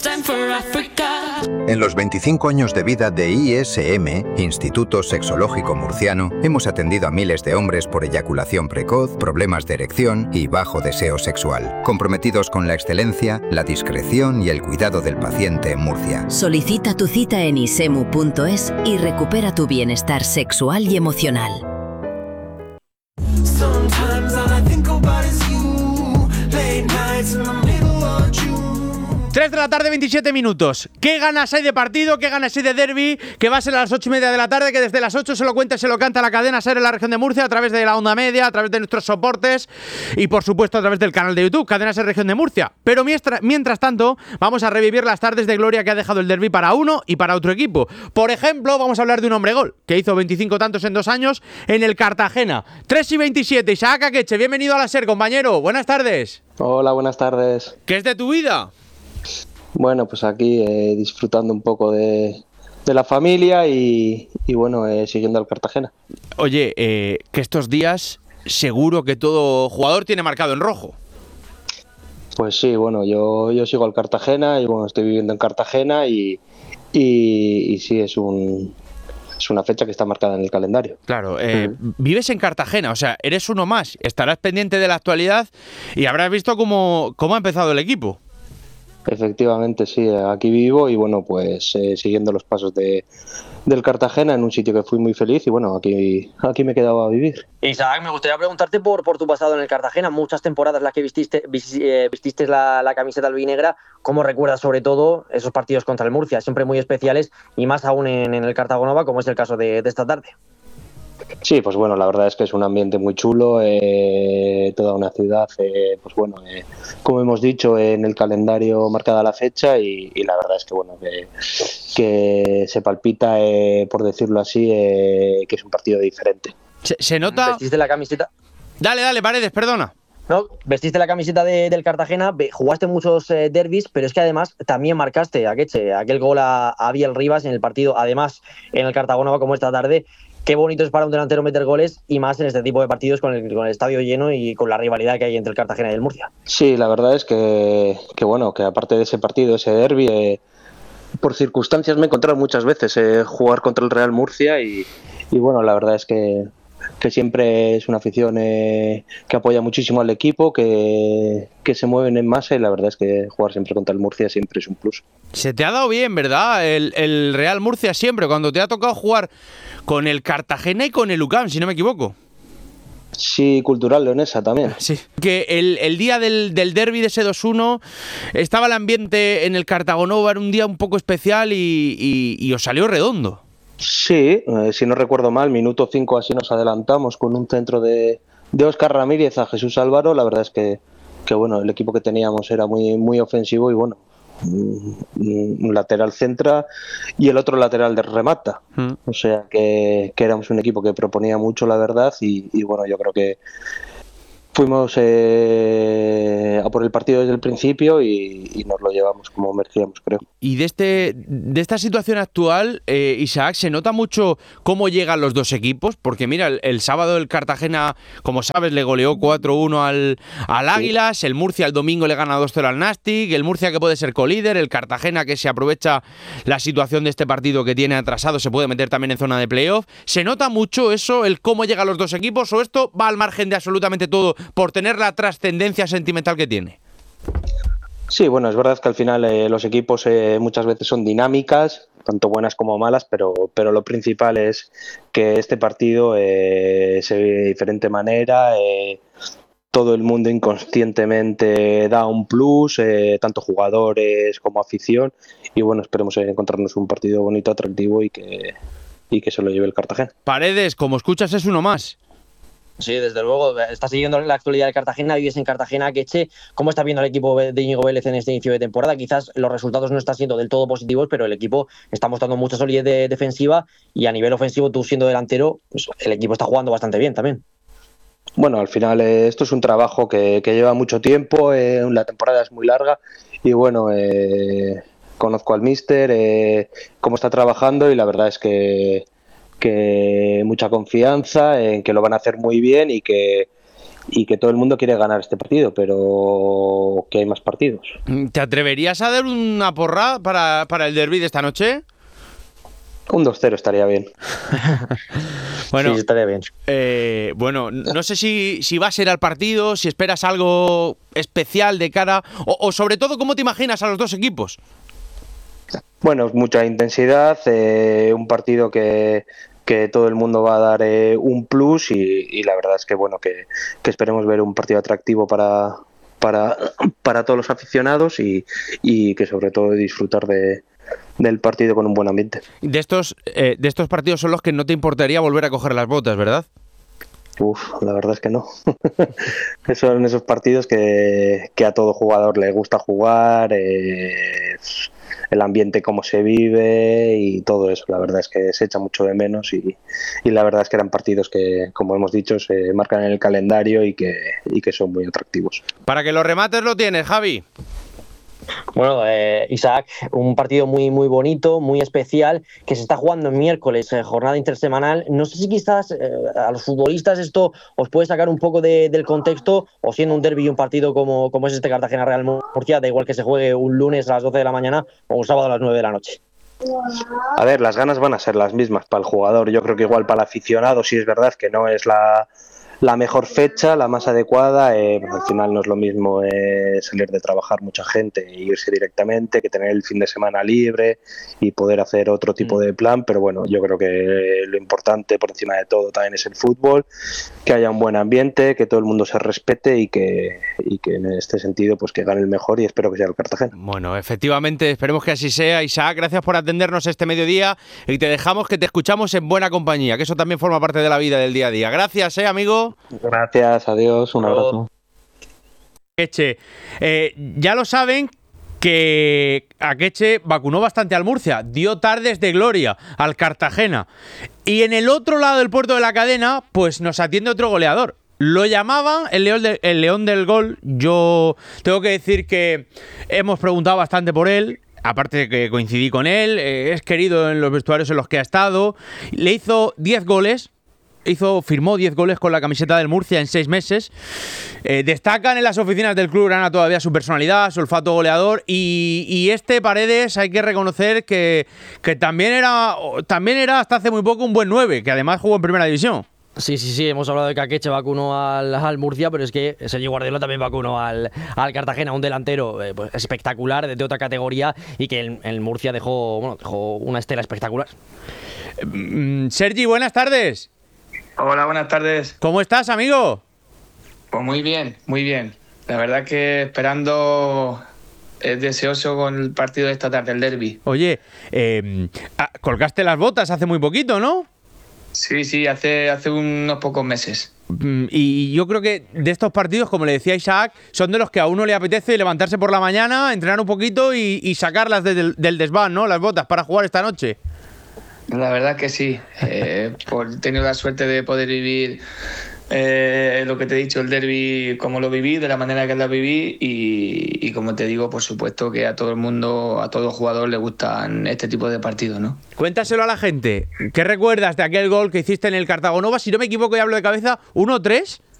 En los 25 años de vida de ISM, Instituto Sexológico Murciano, hemos atendido a miles de hombres por eyaculación precoz, problemas de erección y bajo deseo sexual, comprometidos con la excelencia, la discreción y el cuidado del paciente en Murcia. Solicita tu cita en isemu.es y recupera tu bienestar sexual y emocional. 3 de la tarde, 27 minutos. ¿Qué ganas hay de partido? ¿Qué ganas hay de derbi? Que va a ser a las 8:30 de la tarde, que desde las 8 se lo cuenta y se lo canta la cadena SER en la región de Murcia, a través de la onda media, a través de nuestros soportes y, por supuesto, a través del canal de YouTube, Cadena SER Región de Murcia. Pero mientras tanto, vamos a revivir las tardes de gloria que ha dejado el derbi para uno y para otro equipo. Por ejemplo, vamos a hablar de un hombre gol, que hizo 25 tantos en 2 años en el Cartagena. 3:27, Isaac Akeche, bienvenido a la SER, compañero. Buenas tardes. Hola, buenas tardes. ¿Qué es de tu vida? Bueno, pues aquí disfrutando un poco de la familia y bueno, siguiendo al Cartagena. Oye, que estos días seguro que todo jugador tiene marcado en rojo. Pues sí, bueno, yo sigo al Cartagena y bueno, estoy viviendo en Cartagena y sí, es una fecha que está marcada en el calendario. Claro, vives en Cartagena, o sea, eres uno más, estarás pendiente de la actualidad y habrás visto cómo ha empezado el equipo. Efectivamente, sí, aquí vivo y bueno, pues siguiendo los pasos del Cartagena en un sitio que fui muy feliz y bueno, aquí me he quedado a vivir. Isaac, me gustaría preguntarte por tu pasado en el Cartagena, muchas temporadas las que vististe la camiseta albinegra. ¿Cómo recuerdas sobre todo esos partidos contra el Murcia? Siempre muy especiales y más aún en el Cartagonova, como es el caso de esta tarde. Sí, pues bueno, la verdad es que es un ambiente muy chulo, toda una ciudad, pues bueno, como hemos dicho, en el calendario marcada la fecha y la verdad es que bueno, que se palpita, por decirlo así, que es un partido diferente. Se nota... ¿Vestiste la camiseta? Dale, Paredes, perdona. No, vestiste la camiseta del Cartagena, jugaste muchos derbis, pero es que además también marcaste, Akeche, aquel gol a Biel Rivas en el partido, además en el Cartagonova como esta tarde. Qué bonito es para un delantero meter goles y más en este tipo de partidos con el estadio lleno y con la rivalidad que hay entre el Cartagena y el Murcia. Sí, la verdad es que bueno, que aparte de ese partido, ese derbi, por circunstancias me he encontrado muchas veces jugar contra el Real Murcia y bueno, la verdad es que siempre es una afición que apoya muchísimo al equipo, que se mueven en masa y la verdad es que jugar siempre contra el Murcia siempre es un plus. Se te ha dado bien, ¿verdad? El Real Murcia siempre, cuando te ha tocado jugar con el Cartagena y con el UCAM, si no me equivoco. Sí, Cultural Leonesa también. Sí. Que el día del derbi de ese 2-1 estaba el ambiente en el Cartagonova, era un día un poco especial y os salió redondo. Sí, si no recuerdo mal, minuto 5 así nos adelantamos con un centro de Óscar Ramírez a Jesús Álvaro. La verdad es que bueno, el equipo que teníamos era muy, muy ofensivo y bueno, un lateral centra y el otro lateral de remata. O sea que éramos un equipo que proponía mucho, la verdad, y bueno, yo creo que fuimos a por el partido desde el principio y nos lo llevamos como merecíamos, creo. Y de esta situación actual, Isaac, ¿se nota mucho cómo llegan los dos equipos? Porque mira, el sábado el Cartagena, como sabes, le goleó 4-1 al Águilas, sí. El Murcia el domingo le gana 2-0 al Nastic, el Murcia que puede ser colíder, el Cartagena que se aprovecha la situación de este partido que tiene atrasado, se puede meter también en zona de playoff. ¿Se nota mucho eso, el cómo llegan los dos equipos, o esto va al margen de absolutamente todo por tener la trascendencia sentimental que tiene? Sí, bueno, es verdad que al final los equipos muchas veces son dinámicas, tanto buenas como malas, pero lo principal es que este partido se ve de diferente manera, todo el mundo inconscientemente da un plus, tanto jugadores como afición, y bueno, esperemos encontrarnos un partido bonito, atractivo y que se lo lleve el Cartagena. Paredes, como escuchas, es uno más. Sí, desde luego, estás siguiendo la actualidad del Cartagena, vives en Cartagena, Akeche. ¿Cómo estás viendo al equipo de Íñigo Vélez en este inicio de temporada? Quizás los resultados no están siendo del todo positivos, pero el equipo está mostrando mucha solidez defensiva y a nivel ofensivo, tú siendo delantero, pues el equipo está jugando bastante bien también. Bueno, al final esto es un trabajo que lleva mucho tiempo, la temporada es muy larga y bueno, conozco al míster, cómo está trabajando y la verdad es que mucha confianza en que lo van a hacer muy bien y que y que todo el mundo quiere ganar este partido, pero que hay más partidos. ¿Te atreverías a dar una porra para el derbi de esta noche? Un 2-0 estaría bien. Bueno, Sí, estaría bien. Bueno, no sé si va a ser al partido, si esperas algo especial de cara, o sobre todo, ¿cómo te imaginas a los dos equipos? Bueno, mucha intensidad, un partido que todo el mundo va a dar un plus y la verdad es que bueno que esperemos ver un partido atractivo para todos los aficionados y que sobre todo disfrutar del partido con un buen ambiente. De estos partidos son los que no te importaría volver a coger las botas, ¿verdad? La verdad es que no. Son esos partidos que a todo jugador le gusta jugar, el ambiente, cómo se vive y todo eso. La verdad es que se echa mucho de menos y la verdad es que eran partidos que, como hemos dicho, se marcan en el calendario y que son muy atractivos. Para que los remates lo tienes, Javi. Bueno, Isaac, un partido muy muy bonito, muy especial, que se está jugando el miércoles, jornada intersemanal. No sé si quizás a los futbolistas esto os puede sacar un poco del contexto, o siendo un derbi y un partido como es este Cartagena-Real Murcia, da igual que se juegue un lunes a las 12 de la mañana o un sábado a las 9 de la noche. A ver, las ganas van a ser las mismas para el jugador. Yo creo que igual para el aficionado sí es verdad que no es la mejor fecha, la más adecuada. Al final no es lo mismo salir de trabajar mucha gente e irse directamente que tener el fin de semana libre y poder hacer otro tipo de plan, pero bueno, yo creo que lo importante por encima de todo también es el fútbol, que haya un buen ambiente, que todo el mundo se respete y que en este sentido pues que gane el mejor y espero que sea el Cartagena. Bueno, efectivamente, esperemos que así sea. Isaac, gracias por atendernos este mediodía y te dejamos que te escuchamos en buena compañía, que eso también forma parte de la vida del día a día. Gracias, amigo. Gracias, adiós, un abrazo. Akeche, ya lo saben que Akeche vacunó bastante al Murcia, dio tardes de gloria al Cartagena. Y en el otro lado del puerto de la cadena, pues nos atiende otro goleador. Lo llamaban el León del Gol. Yo tengo que decir que hemos preguntado bastante por él. Aparte de que coincidí con él, es querido en los vestuarios en los que ha estado. Le hizo 10 goles. Firmó 10 goles con la camiseta del Murcia en 6 meses. Destacan en las oficinas del club grana todavía su personalidad, su olfato goleador y este Paredes hay que reconocer que también era hasta hace muy poco un buen 9, que además jugó en primera división. Sí, hemos hablado de que Akeche vacunó al Murcia, pero es que Sergi Guardiola también vacunó al Cartagena, un delantero pues, espectacular, de otra categoría, y que el Murcia dejó una estela espectacular. Sergi, buenas tardes. Hola, buenas tardes. ¿Cómo estás, amigo? Pues muy bien, muy bien. La verdad que esperando, deseoso con el partido de esta tarde, el derbi. Oye, colgaste las botas hace muy poquito, ¿no? Sí, hace unos pocos meses. Y yo creo que de estos partidos, como le decía Isaac, son de los que a uno le apetece levantarse por la mañana, entrenar un poquito y sacarlas del desván, ¿no? Las botas para jugar esta noche. La verdad que sí. He tenido la suerte de poder vivir lo que te he dicho, el derbi, como lo viví, de la manera que lo viví y como te digo, por supuesto que a todo el mundo, a todo jugador le gustan este tipo de partidos, ¿no? Cuéntaselo a la gente. ¿Qué recuerdas de aquel gol que hiciste en el Cartagonova? Si no me equivoco y hablo de cabeza, 1-3.